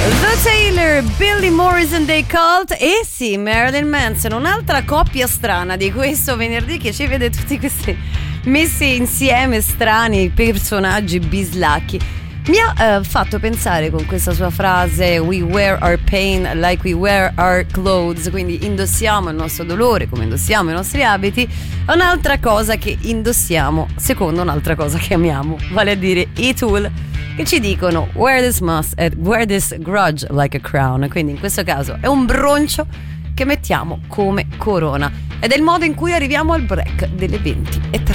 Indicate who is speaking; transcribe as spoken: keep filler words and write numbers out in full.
Speaker 1: The Taylor, Billy Morrison dei Cult e sì, Marilyn Manson, un'altra coppia strana di questo venerdì che ci vede tutti questi messi insieme strani personaggi bislacchi. Mi ha uh, fatto pensare con questa sua frase "We wear our pain like we wear our clothes", quindi indossiamo il nostro dolore come indossiamo i nostri abiti, a un'altra cosa che indossiamo secondo un'altra cosa che amiamo, vale a dire i Tool, che ci dicono "wear this must and wear this grudge like a crown", quindi in questo caso è un broncio che mettiamo come corona, ed è il modo in cui arriviamo al break delle venti e